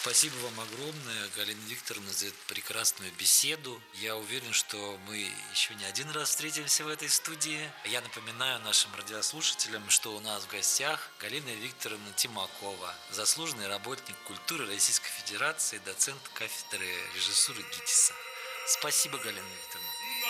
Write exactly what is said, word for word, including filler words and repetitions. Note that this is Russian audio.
Спасибо вам огромное, Галина Викторовна, за эту прекрасную беседу. Я уверен, что мы еще не один раз встретимся в этой студии. Я напоминаю нашим радиослушателям, что у нас в гостях Галина Викторовна Тимакова, заслуженный работник культуры Российской Федерации, доцент кафедры режиссуры ГИТИСа. Спасибо, Галина Викторовна.